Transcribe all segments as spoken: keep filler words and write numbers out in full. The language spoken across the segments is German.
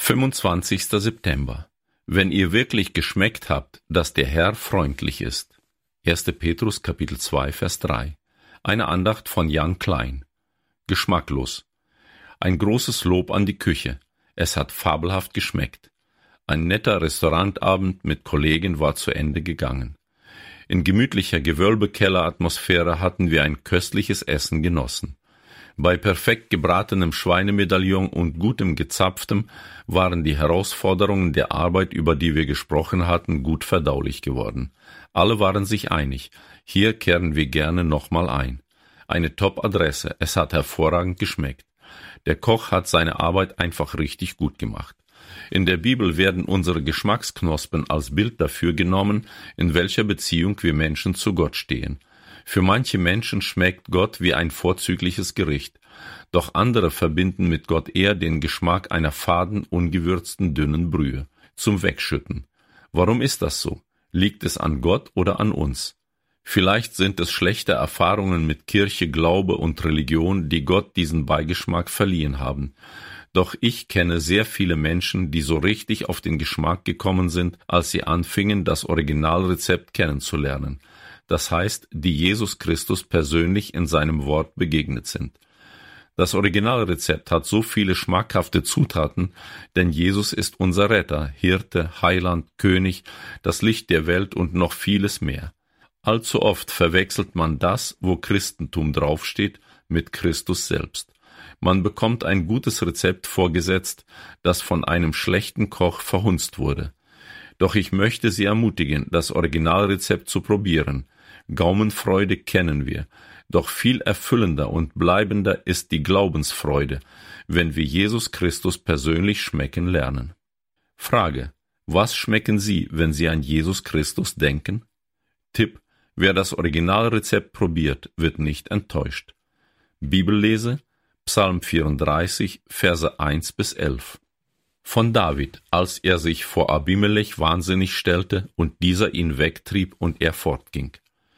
fünfundzwanzigster September. Wenn ihr wirklich geschmeckt habt, dass der Herr freundlich ist. erster Petrus Kapitel zwei Vers drei. Eine Andacht von Jan Klein. Geschmacklos. Ein großes Lob an die Küche. Es hat fabelhaft geschmeckt. Ein netter Restaurantabend mit Kollegen war zu Ende gegangen. In gemütlicher Gewölbekelleratmosphäre hatten wir ein köstliches Essen genossen. Bei perfekt gebratenem Schweinemedaillon und gutem Gezapftem waren die Herausforderungen der Arbeit, über die wir gesprochen hatten, gut verdaulich geworden. Alle waren sich einig, hier kehren wir gerne nochmal ein. Eine Top-Adresse, es hat hervorragend geschmeckt. Der Koch hat seine Arbeit einfach richtig gut gemacht. In der Bibel werden unsere Geschmacksknospen als Bild dafür genommen, in welcher Beziehung wir Menschen zu Gott stehen. Für manche Menschen schmeckt Gott wie ein vorzügliches Gericht, doch andere verbinden mit Gott eher den Geschmack einer faden, ungewürzten, dünnen Brühe, zum Wegschütten. Warum ist das so? Liegt es an Gott oder an uns? Vielleicht sind es schlechte Erfahrungen mit Kirche, Glaube und Religion, die Gott diesen Beigeschmack verliehen haben. Doch ich kenne sehr viele Menschen, die so richtig auf den Geschmack gekommen sind, als sie anfingen, das Originalrezept kennenzulernen. Das heißt, die Jesus Christus persönlich in seinem Wort begegnet sind. Das Originalrezept hat so viele schmackhafte Zutaten, denn Jesus ist unser Retter, Hirte, Heiland, König, das Licht der Welt und noch vieles mehr. Allzu oft verwechselt man das, wo Christentum draufsteht, mit Christus selbst. Man bekommt ein gutes Rezept vorgesetzt, das von einem schlechten Koch verhunzt wurde. Doch ich möchte Sie ermutigen, das Originalrezept zu probieren. Gaumenfreude kennen wir, doch viel erfüllender und bleibender ist die Glaubensfreude, wenn wir Jesus Christus persönlich schmecken lernen. Frage: Was schmecken Sie, wenn Sie an Jesus Christus denken? Tipp: Wer das Originalrezept probiert, wird nicht enttäuscht. Bibellese: Psalm vierunddreißig, Verse eins bis elf. Von David, als er sich vor Abimelech wahnsinnig stellte und dieser ihn wegtrieb und er fortging.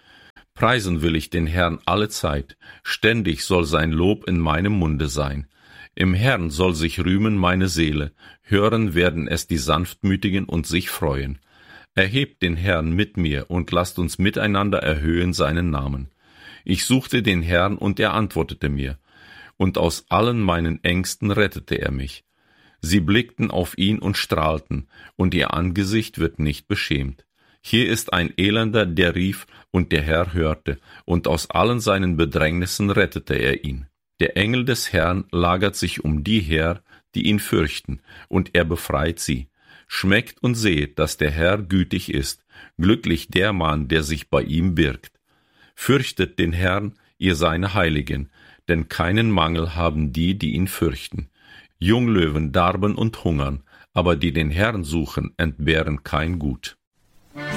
Preisen will ich den Herrn alle Zeit, ständig soll sein Lob in meinem Munde sein. Im Herrn soll sich rühmen meine Seele, hören werden es die Sanftmütigen und sich freuen. Erhebt den Herrn mit mir und lasst uns miteinander erhöhen seinen Namen. Ich suchte den Herrn und er antwortete mir, und aus allen meinen Ängsten rettete er mich. Sie blickten auf ihn und strahlten, und ihr Angesicht wird nicht beschämt. Hier ist ein Elender, der rief, und der Herr hörte, und aus allen seinen Bedrängnissen rettete er ihn. Der Engel des Herrn lagert sich um die her, die ihn fürchten, und er befreit sie. Schmeckt und seht, dass der Herr gütig ist, glücklich der Mann, der sich bei ihm birgt. Fürchtet den Herrn, ihr seine Heiligen, denn keinen Mangel haben die, die ihn fürchten. Junglöwen darben und hungern, aber die den Herrn suchen, entbehren kein Gut.